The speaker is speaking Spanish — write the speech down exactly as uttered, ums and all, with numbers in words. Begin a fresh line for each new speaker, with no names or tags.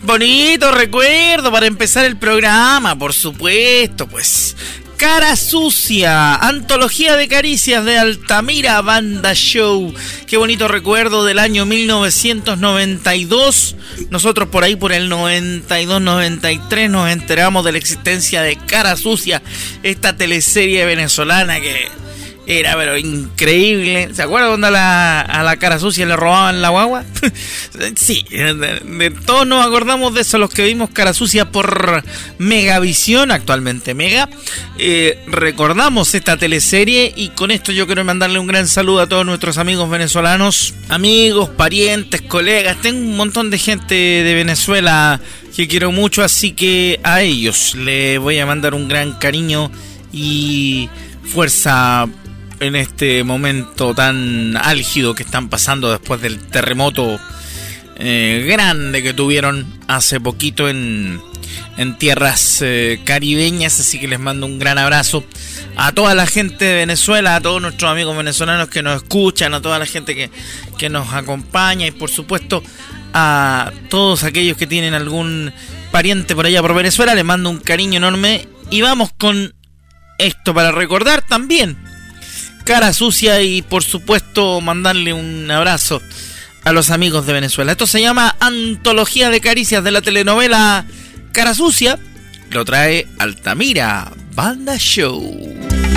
Bonito recuerdo para empezar el programa, por supuesto, pues. Cara Sucia, antología de caricias de Altamira Banda Show. Qué bonito recuerdo del año mil novecientos noventa y dos. Nosotros por ahí por el noventa y dos noventa y tres nos enteramos de la existencia de Cara Sucia, esta teleserie venezolana que era pero increíble. ¿Se acuerdan cuando a la, a la Cara Sucia le robaban la guagua? Sí, de, de todos nos acordamos de eso, los que vimos Cara Sucia por Megavisión, actualmente Mega. Eh, recordamos esta teleserie y con esto yo quiero mandarle un gran saludo a todos nuestros amigos venezolanos, amigos, parientes, colegas. Tengo un montón de gente de Venezuela que quiero mucho, así que a ellos les voy a mandar un gran cariño y fuerza en este momento tan álgido que están pasando después del terremoto eh, grande que tuvieron hace poquito en, en tierras eh, caribeñas. Así que les mando un gran abrazo a toda la gente de Venezuela, a todos nuestros amigos venezolanos que nos escuchan, a toda la gente que, que nos acompaña y por supuesto a todos aquellos que tienen algún pariente por allá por Venezuela. Les mando un cariño enorme y vamos con esto para recordar también Cara Sucia y por supuesto mandarle un abrazo a los amigos de Venezuela. Esto se llama Antología de Caricias de la telenovela Cara Sucia. Lo trae Altamira Banda Show.